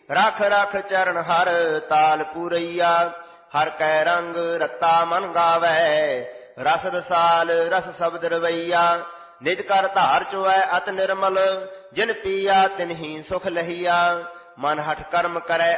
ਰਖ ਰਖ ਚਰਨ ਹਰ ਤਾਲ ਪੂਰਈਆ। ਹਰ ਕੈ ਰੰਗ ਰਤਾ ਮਨ ਗਾਵੈ, ਰਸ ਰਸਾਲ ਰਸ ਸ਼ਬਦ ਰਵਈਆ। ਨਿਜ ਕਰ ਧਾਰ ਚੋਐ ਅਤ ਨਿਰਮਲ, ਜਿਨ ਪੀਆ ਤਿਨਹੀ ਸੁਖ ਲਹੀਆ। ਮਨ ਹਠ ਕਰਮ ਕਰੈ